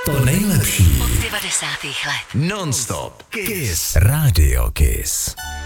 To nejlepší od 90. let. non-stop Kiss Radio Kiss.